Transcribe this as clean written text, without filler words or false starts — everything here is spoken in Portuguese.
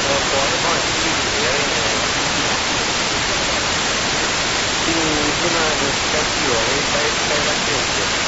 pode, bom, se quiserem, se o, se na, nos campeões vai crescer.